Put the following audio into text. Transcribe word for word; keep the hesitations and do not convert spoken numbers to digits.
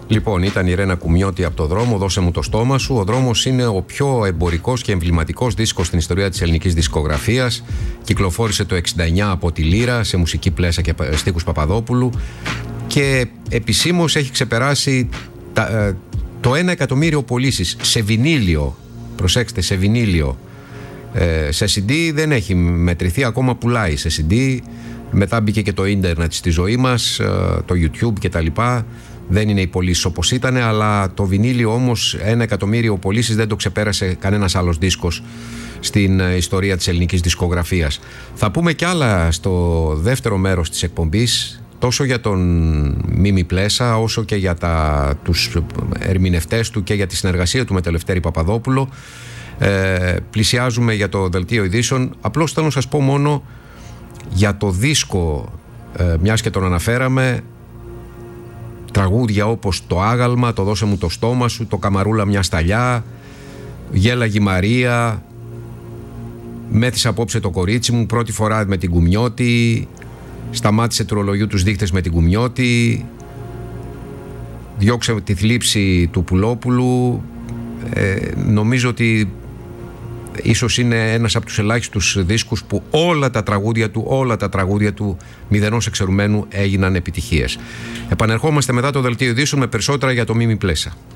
Λοιπόν, ήταν η Ρένα Κουμιώτη από το δρόμο, «Δώσε μου το στόμα σου». Ο δρόμος είναι ο πιο εμπορικός και εμβληματικός δίσκος στην ιστορία της ελληνικής δισκογραφίας. Κυκλοφόρησε το εξήντα εννιά από τη Λύρα σε μουσική πλέσα και στίχους Παπαδόπουλου και επισήμως έχει ξεπεράσει τα, το ένα εκατομμύριο πωλήσεις σε βινίλιο. Προσέξτε, σε βινίλιο. Ε, σε σι ντι δεν έχει μετρηθεί, ακόμα πουλάει σε σι ντι. Μετά μπήκε και το ίντερνετ στη ζωή μας, το YouTube κτλ. Δεν είναι οι πωλήσεις όπως ήταν, αλλά το βινίλιο όμως, ένα εκατομμύριο πωλήσεις, δεν το ξεπέρασε κανένας άλλος δίσκος στην ιστορία της ελληνικής δισκογραφίας. Θα πούμε κι άλλα στο δεύτερο μέρος της εκπομπής, τόσο για τον Μίμη Πλέσα, όσο και για τα, τους ερμηνευτές του και για τη συνεργασία του με τον Λευτέρη Παπαδόπουλο. Ε, πλησιάζουμε για το δελτίο ειδήσεων. Απλώς θέλω να σας πω μόνο για το δίσκο, ε, μιας και τον αναφέραμε, τραγούδια όπως «Το Άγαλμα», «Το Δώσε μου το στόμα σου», «Το Καμαρούλα μια σταλιά», «Γέλαγη Μαρία», «Μέθησα απόψε το κορίτσι μου», «Πρώτη φορά με την Κουμιώτη», «Σταμάτησε του ρολογιού τους δείχτες με την Κουμιώτη», «Διώξε τη θλίψη του Πουλόπουλου». Ε, νομίζω ότι ίσως είναι ένας από τους ελάχιστους δίσκους που όλα τα τραγούδια του, όλα τα τραγούδια του μηδενός εξαιρουμένου έγιναν επιτυχίες. Επανερχόμαστε μετά το δελτίο ειδήσεων με περισσότερα για το Μίμη Πλέσα.